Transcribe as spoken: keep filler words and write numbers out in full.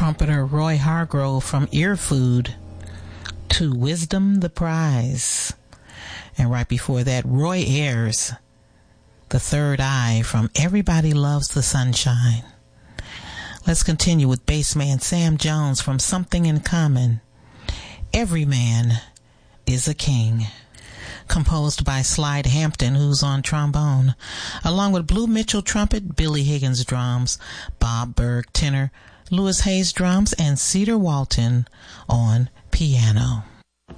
trumpeter Roy Hargrove from Earfood, To Wisdom the Prize. And right before that, Roy Ayers, The Third Eye from Everybody Loves the Sunshine. Let's continue with bassman Sam Jones from Something in Common, Every Man is a King, composed by Slide Hampton, who's on trombone, along with Blue Mitchell trumpet, Billy Higgins drums, Bob Berg tenor, Louis Hayes drums, and Cedar Walton on piano.